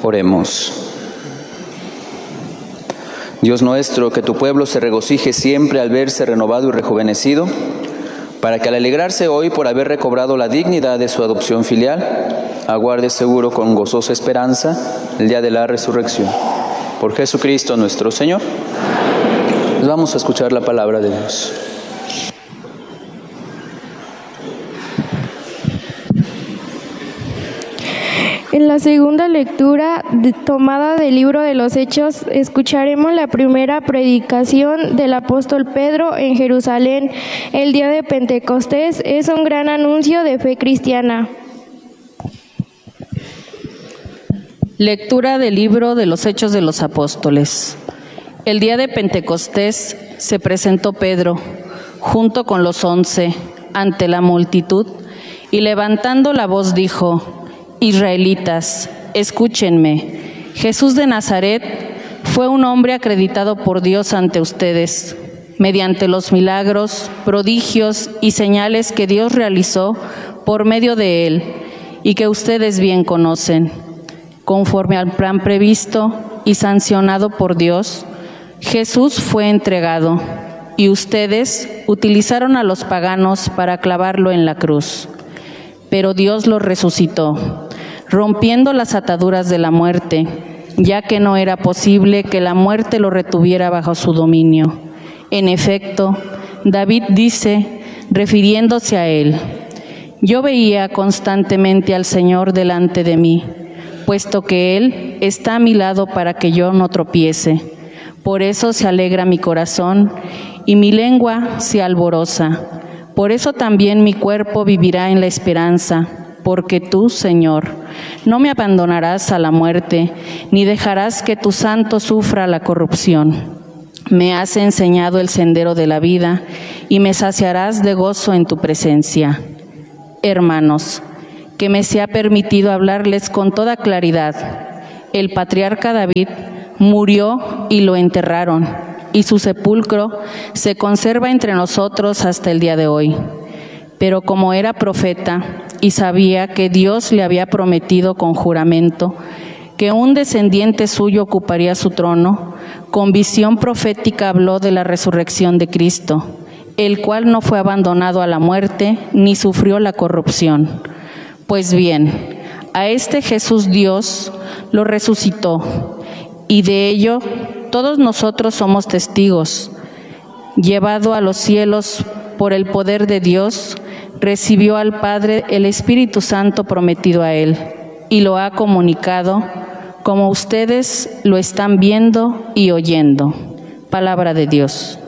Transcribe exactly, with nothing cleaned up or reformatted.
Oremos. Dios nuestro, que tu pueblo se regocije siempre al verse renovado y rejuvenecido, para que al alegrarse hoy por haber recobrado la dignidad de su adopción filial, aguarde seguro con gozosa esperanza el día de la resurrección. Por Jesucristo nuestro Señor. Pues vamos a escuchar la palabra de Dios. En la segunda lectura de, tomada del libro de los Hechos, escucharemos la primera predicación del apóstol Pedro en Jerusalén. El día de Pentecostés es un gran anuncio de fe cristiana. Lectura del libro de los Hechos de los Apóstoles. El día de Pentecostés se presentó Pedro, junto con los once, ante la multitud, y levantando la voz dijo: Israelitas, escúchenme. Jesús de Nazaret fue un hombre acreditado por Dios ante ustedes, mediante los milagros, prodigios y señales que Dios realizó por medio de él, y que ustedes bien conocen. Conforme al plan previsto y sancionado por Dios, Jesús fue entregado, y ustedes utilizaron a los paganos para clavarlo en la cruz. Pero Dios lo resucitó, rompiendo las ataduras de la muerte, ya que no era posible que la muerte lo retuviera bajo su dominio. En efecto, David dice, refiriéndose a él: yo veía constantemente al Señor delante de mí, puesto que Él está a mi lado para que yo no tropiece. Por eso se alegra mi corazón y mi lengua se alboroza. Por eso también mi cuerpo vivirá en la esperanza, porque tú, Señor, no me abandonarás a la muerte, ni dejarás que tu santo sufra la corrupción. Me has enseñado el sendero de la vida, y me saciarás de gozo en tu presencia. Hermanos, que me sea permitido hablarles con toda claridad. El patriarca David murió y lo enterraron, y su sepulcro se conserva entre nosotros hasta el día de hoy. Pero como era profeta y sabía que Dios le había prometido con juramento que un descendiente suyo ocuparía su trono, con visión profética habló de la resurrección de Cristo, el cual no fue abandonado a la muerte ni sufrió la corrupción. Pues bien, a este Jesús Dios lo resucitó, y de ello todos nosotros somos testigos. Llevado a los cielos por el poder de Dios, recibió al Padre el Espíritu Santo prometido a él, y lo ha comunicado, como ustedes lo están viendo y oyendo. Palabra de Dios.